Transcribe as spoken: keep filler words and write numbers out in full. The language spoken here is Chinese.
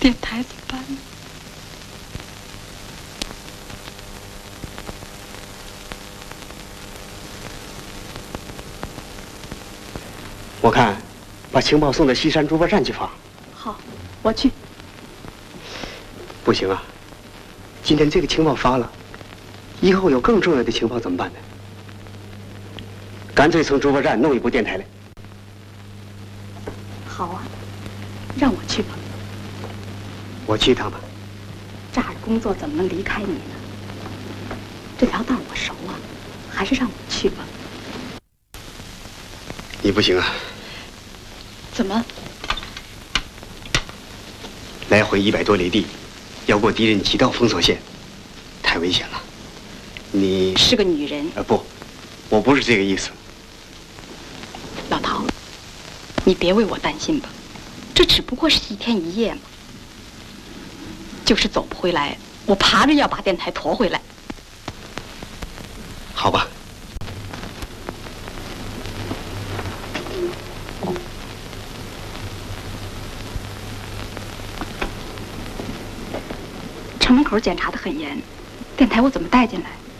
电台怎么办呢？ 我看，把情报送到西山驻防站去发。 好，我去。 不行啊，今天这个情报发了，以后有更重要的情报怎么办呢？干脆从驻防站弄一部电台来。 好啊，让我去吧。 我去一趟吧。 这儿工作怎么能离开你呢？这条道我熟啊，还是让我去吧。 你不行啊。 怎么？ 来回一百多里地，要过敌人几道封锁线，太危险了。你是个女人。 呃，不，我不是这个意思。 老陶，你别为我担心吧，这只不过是一天一夜嘛。就是走不回来，我爬着要把电台驮回来。 好吧。 城门口检查得很严，电台我怎么带进来？